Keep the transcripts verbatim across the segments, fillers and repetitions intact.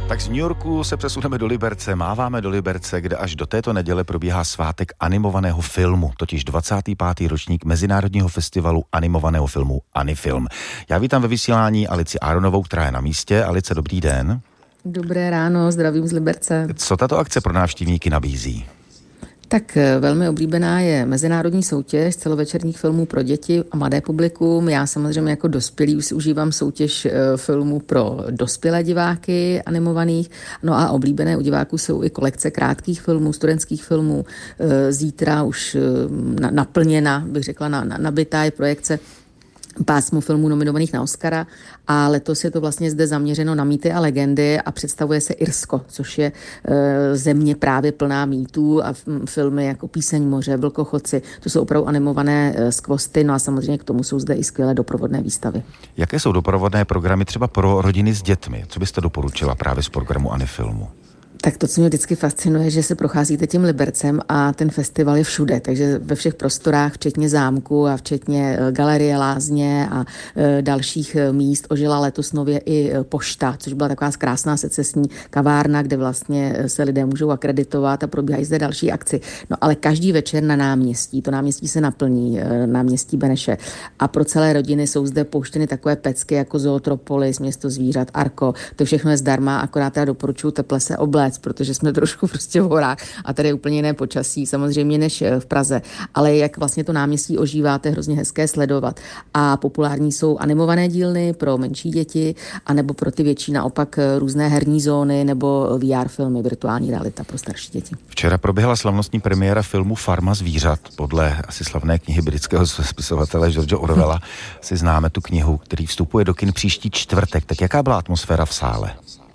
Tak z New Yorku se přesuneme do Liberce, máváme do Liberce, kde až do této neděle probíhá svátek animovaného filmu, totiž dvacátý pátý ročník Mezinárodního festivalu animovaného filmu Anifilm. Já vítám ve vysílání Alici Aronovou, která je na místě. Alice, dobrý den. Dobré ráno, zdravím z Liberce. Co tato akce pro návštěvníky nabízí? Tak velmi oblíbená je mezinárodní soutěž celovečerních filmů pro děti a mladé publikum. Já samozřejmě jako dospělý už si užívám soutěž filmů pro dospělé diváky animovaných. No a oblíbené u diváků jsou i kolekce krátkých filmů, studentských filmů. Zítra už naplněna, bych řekla, nabitá je projekce pásmu filmů nominovaných na Oscara a letos je to vlastně zde zaměřeno na mýty a legendy a představuje se Irsko, což je e, země právě plná mýtů a filmy jako Píseň moře, Vlkochoci, to jsou opravdu animované e, skvosty, no a samozřejmě k tomu jsou zde i skvělé doprovodné výstavy. Jaké jsou doprovodné programy třeba pro rodiny s dětmi? Co byste doporučila právě z programu Anifilmu? Tak to, co mě vždycky fascinuje, že se procházíte tím Libercem a ten festival je všude, takže ve všech prostorách, včetně zámku a včetně galerie, lázně a e, dalších e, míst. Ožila letos nově i e, pošta, což byla taková krásná secesní kavárna, kde vlastně se lidé můžou akreditovat a probíhají zde další akci. No ale každý večer na náměstí, to náměstí se naplní, e, náměstí Beneše a pro celé rodiny jsou zde pouštěny takové pecky jako Zootropolis, Město zvířat, Arko, to všechno je zdarma, akorát teda doporučuji teple se obléct, protože jsme trošku prostě v horách a tady je úplně jiné počasí, samozřejmě než v Praze, ale jak vlastně to náměstí ožívá, to je hrozně hezké sledovat. A populární jsou animované dílny pro menší děti, anebo pro ty větší naopak různé herní zóny nebo V R filmy, virtuální realita pro starší děti. Včera proběhla slavnostní premiéra filmu Farma zvířat, podle asi slavné knihy britského spisovatele George Orwella. Si známe tu knihu, který vstupuje do kin příští čtvrtek. Tak jaká byla atmosféra v sále?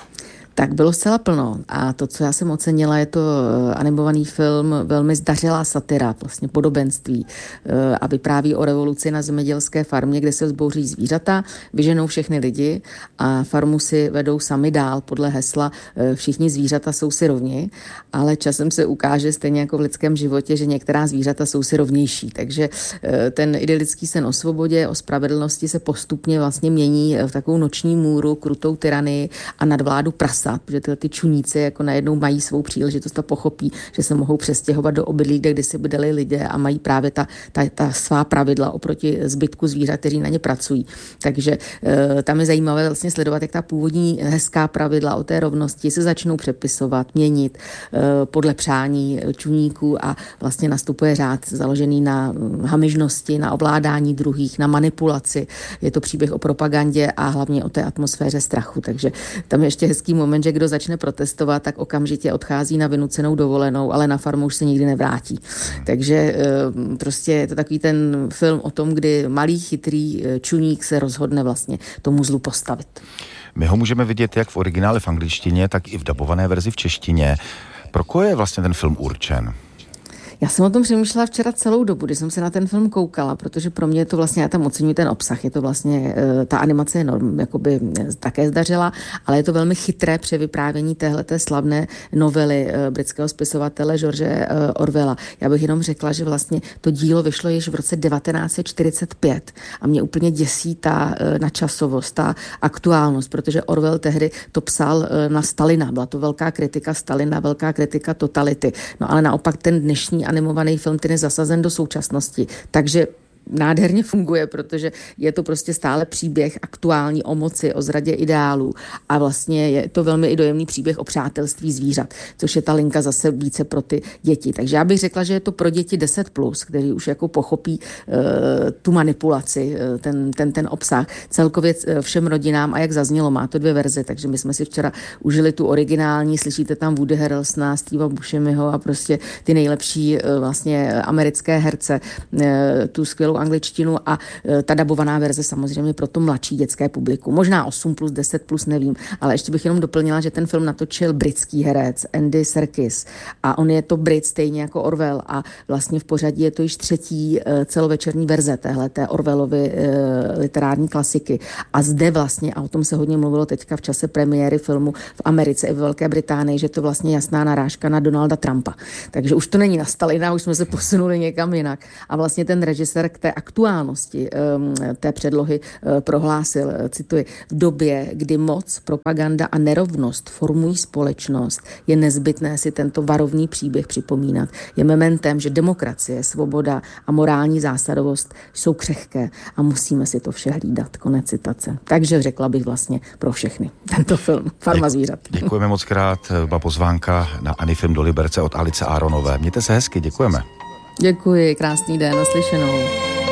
Tak bylo zcela plno a to, co já jsem ocenila, je to animovaný film, velmi zdařilá satira, vlastně podobenství a vypráví o revoluci na zemědělské farmě, kde se vzbouří zvířata, vyženou všechny lidi a farmu si vedou sami dál podle hesla všichni zvířata jsou si rovni, ale časem se ukáže stejně jako v lidském životě, že některá zvířata jsou si rovnější, takže ten idylický sen o svobodě, o spravedlnosti se postupně vlastně mění v takovou noční můru, krutou tyranii a nadvládu prasa, protože tyhle ty čuníci jako najednou mají svou příležitost a pochopí, že se mohou přestěhovat do obydlí, kde kdysi bydleli lidé a mají právě ta, ta, ta svá pravidla oproti zbytku zvířat, kteří na ně pracují. Takže e, tam je zajímavé vlastně sledovat, jak ta původní hezká pravidla o té rovnosti se začnou přepisovat, měnit e, podle přání čuníků a vlastně nastupuje řád založený na hamižnosti, na ovládání druhých, na manipulaci. Je to příběh o propagandě a hlavně o té atmosféře strachu. Takže tam je ještě hezký moment, že kdo začne protestovat, tak okamžitě odchází na vynucenou dovolenou, ale na farmu už se nikdy nevrátí. Takže prostě je to takový ten film o tom, kdy malý chytrý čuník se rozhodne vlastně tomu zlu postavit. My ho můžeme vidět jak v originále v angličtině, tak i v dabované verzi v češtině. Pro koho je vlastně ten film určen? Já jsem o tom přemýšlela včera celou dobu, když jsem se na ten film koukala, protože pro mě je to vlastně, já tam oceňuji ten obsah, je to vlastně, ta animace je norm, jakoby také zdařila, ale je to velmi chytré převyprávění téhleté slavné novely britského spisovatele George Orwella. Já bych jenom řekla, že vlastně to dílo vyšlo již v roce devatenáct set čtyřicet pět a mě úplně děsí ta načasovost, ta aktuálnost, protože Orwell tehdy to psal na Stalina, byla to velká kritika Stalina, velká kritika totality, no ale naopak ten dnešní animovaný film, ten je zasazen do současnosti. Takže nádherně funguje, protože je to prostě stále příběh aktuální o moci, o zradě ideálů a vlastně je to velmi i dojemný příběh o přátelství zvířat, což je ta linka zase více pro ty děti. Takže já bych řekla, že je to pro děti deset plus, kteří už jako pochopí uh, tu manipulaci, uh, ten, ten, ten obsah. Celkově uh, všem rodinám a jak zaznělo, má to dvě verze, takže my jsme si včera užili tu originální, slyšíte tam Woody Harrelsona, Steva Buscemiho a prostě ty nejlepší uh, vlastně americké herce, uh, tu skvělou angličtinu a e, ta dabovaná verze samozřejmě pro to mladší dětské publikum. Možná osm plus, deset plus, nevím, ale ještě bych jenom doplnila, že ten film natočil britský herec Andy Serkis a on je to Brit stejně jako Orwell a vlastně v pořadí je to již třetí e, celovečerní verze téhleté Orwellovy e, literární klasiky. A zde vlastně, a o tom se hodně mluvilo teďka v čase premiéry filmu v Americe i v Velké Británii, že to vlastně jasná narážka na Donalda Trumpa. Takže už to není na Stalina, už jsme se posunuli někam jinak. A vlastně ten režisér, té aktuálnosti té předlohy prohlásil, cituji, v době, kdy moc, propaganda a nerovnost formují společnost, je nezbytné si tento varovný příběh připomínat. Je mementem, že demokracie, svoboda a morální zásadovost jsou křehké a musíme si to vše hlídat. Konec citace. Takže řekla bych vlastně pro všechny tento film Farma zvířat. Děkujeme moc krát. Byla pozvánka na Anifilm do Liberce od Alice Aronové. Mějte se hezky, děkujeme. Děkuji, krásný den, naslyšenou.